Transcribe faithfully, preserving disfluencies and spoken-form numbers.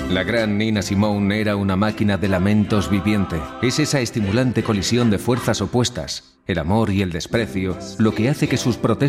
La gran Nina Simone era una máquina de lamentos viviente. Es esa estimulante colisión de fuerzas opuestas, el amor y el desprecio, lo que hace que sus protestas